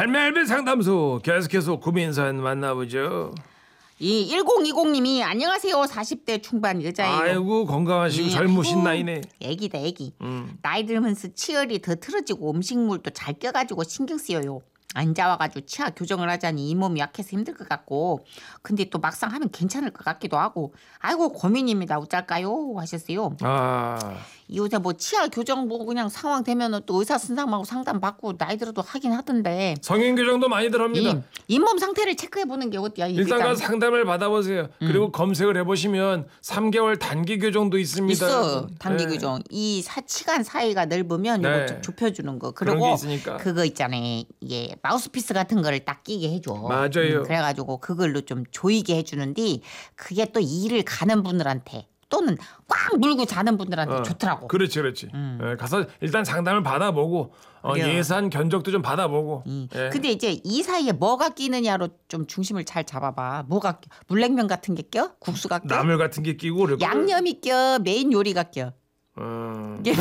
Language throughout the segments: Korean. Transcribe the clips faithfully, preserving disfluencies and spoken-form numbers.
할매할배 상담소 계속해서 고민사연 만나보죠. 이 일공이공님이 안녕하세요. 사십 대 중반 여자예요. 아이고 건강하시고 예, 젊으신 아이고, 나이네. 애기다 애기. 음. 나이 들면서 치열이 더 틀어지고 음식물도 잘 껴가지고 신경 쓰여요. 앉아와가지고 치아 교정을 하자니 이 몸이 약해서 힘들 것 같고 근데 또 막상 하면 괜찮을 것 같기도 하고 아이고 고민입니다. 어쩔까요? 하셨어요. 아 요새 뭐 치아 교정 뭐 그냥 상황 되면은 또 의사 선생님하고 상담 받고 나이 들어도 하긴 하던데 성인 교정도 많이들 합니다. 이, 잇몸 상태를 체크해 보는 게 어때요? 일단 가서 상담을 받아보세요. 음. 그리고 검색을 해보시면 삼 개월 단기 교정도 있습니다. 있어. 단기 네. 교정. 이 사, 시간 사이가 넓으면 네. 이거 좀 좁혀주는 거. 그런 그리고 게 있으니까. 그거 있잖아요. 이게 마우스피스 같은 거를 딱 끼게 해줘. 맞아요. 음, 그래가지고 그걸로 좀 조이게 해주는데 그게 또 일을 가는 분들한테 또는 꽉 물고 자는 분들한테 어, 좋더라고. 그렇지 그렇지. 음. 예, 가서 일단 상담을 받아보고 어, 예산 견적도 좀 받아보고. 음. 예. 근데 이제 이 사이에 뭐가 끼느냐로 좀 중심을 잘 잡아봐. 뭐가 껴? 물냉면 같은 게 껴? 국수가 껴? 나물 같은 게 끼고 그럴 거예요. 양념이 껴? 메인 요리가 껴? 어. 이게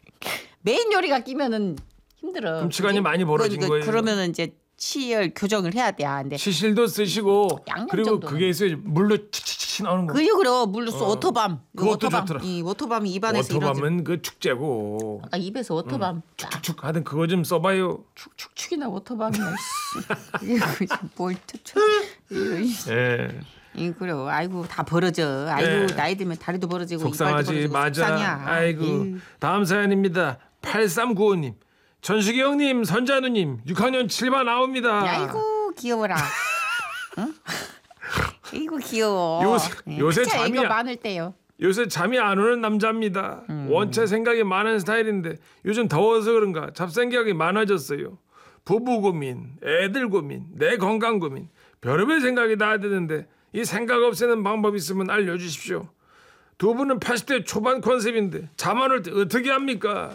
메인 요리가 끼면은 힘들어. 그럼 시간이 그지? 많이 벌어진 그, 그, 거예요. 그러면은 이제 치열 교정을 해야 돼. 아, 근데 시실도 쓰시고 양념 그리고 정도는. 그게 있어요. 물로 치치치 나오는 거. 그래 그래 물로 써 어. 워터밤. 그 그것도 워터밤. 좋더라. 이 워터밤이 입안에서 이러지. 워터밤은 그 축제고. 아까 입에서 워터밤. 쫙 축축 하든 그거 좀 써봐요. 축축축이나 워터밤이나. 씨. 이거 뭘 쳐. 예. 이 그래. 아이고 다 벌어져. 아이고 네. 나이 들면 다리도 벌어지고 이빨도 속상하지. 벌어지고 맞아. 속상이야. 아이고. 에이. 다음 사연입니다. 팔삼구오님. 전식이 형님, 선자누님, 육 학년 칠 반 나옵니다. 아이고 귀여워라. 응? 아이고 귀여워. 요새- 예, 요새 진짜 잠이 애가 안- 많을 때요. 요새 잠이 안 오는 남자입니다. 음. 원체 생각이 많은 스타일인데 요즘 더워서 그런가 잡생각이 많아졌어요. 부부 고민, 애들 고민, 내 건강 고민, 별의별 생각이 다 드는데 이 생각 없애는 방법 있으면 알려주십시오. 두 분은 팔십 대 초반 컨셉인데 잠 안 올 때 어떻게 합니까?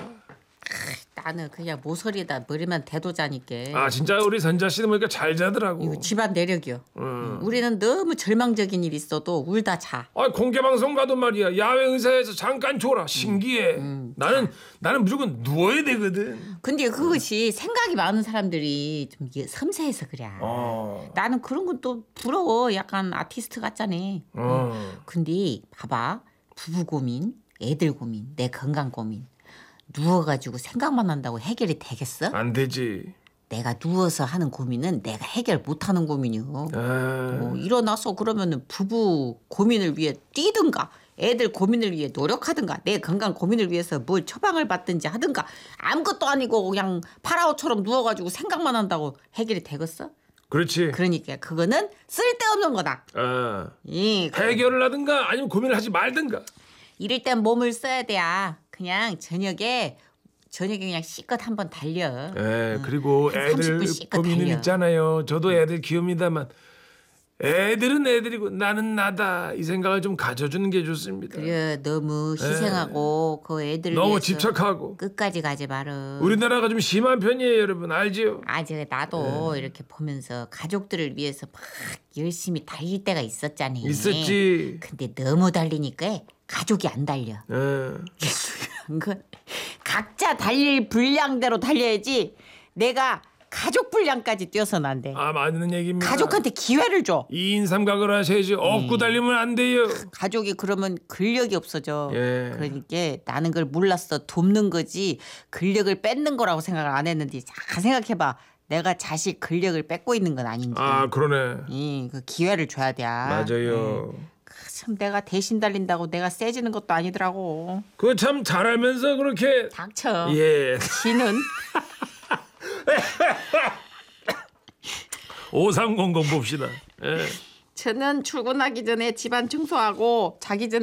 나는 그냥 모서리에다 머리만 대도 자니까. 아 진짜 우리 선자 씨는 보니까 잘 자더라고. 이거 집안 내력이요. 음. 우리는 너무 절망적인 일 있어도 울다 자. 아 공개 방송 가도 말이야 야외 의사에서 잠깐 줘라 신기해. 음. 나는 나는 무조건 누워야 되거든. 근데 그것이 생각이 많은 사람들이 좀 이게 섬세해서 그래. 어. 나는 그런 건 또 부러워. 약간 아티스트 같잖아. 어. 근데 봐봐. 부부 고민, 애들 고민, 내 건강 고민. 누워가지고 생각만 한다고 해결이 되겠어? 안 되지. 내가 누워서 하는 고민은 내가 해결 못하는 고민이요. 아. 뭐 일어나서 그러면은 부부 고민을 위해 뛰든가 애들 고민을 위해 노력하든가 내 건강 고민을 위해서 뭘 처방을 받든지 하든가 아무것도 아니고 그냥 파라오처럼 누워가지고 생각만 한다고 해결이 되겠어? 그렇지. 그러니까 그거는 쓸데없는 거다. 아. 이 해결을 하든가 아니면 고민을 하지 말든가. 이럴 땐 몸을 써야 돼. 그냥 저녁에 저녁에 그냥 씨껏 한번 달려. 예, 그리고 한 애들 삼십 분 씻고 고민은 달려. 있잖아요. 저도 애들 키웁니다만 애들은 애들이고 나는 나다 이 생각을 좀 가져주는 게 좋습니다. 그래 너무 희생하고 그 애들 너무 위해서 집착하고 끝까지 가지 마라. 우리나라가 좀 심한 편이에요, 여러분 알지요? 아직 나도 네. 이렇게 보면서 가족들을 위해서 막 열심히 달릴 때가 있었잖니. 있었지. 근데 너무 달리니까 가족이 안 달려. 예. 그 각자 달릴 분량대로 달려야지. 내가 가족 분량까지 뛰어서는 안 돼. 아 맞는 얘기입니다. 가족한테 기회를 줘. 이인 삼각을 하셔야지 업고 달리면 안 돼요. 가족이 그러면 근력이 없어져. 예. 그러니까 나는 걸 몰랐어. 돕는 거지 근력을 뺏는 거라고 생각을 안 했는데 잘 생각해봐. 내가 자식 근력을 뺏고 있는 건 아닌지. 아 그러네. 이, 그 기회를 줘야 돼. 맞아요. 그 참 내가 대신 달린다고 내가 세지는 것도 아니더라고. 그거 참 잘하면서 그렇게 닥쳐. 예. 지는 오삼공공 봅시다. 예. 저는 출근하기 전에 집안 청소하고 자기 전에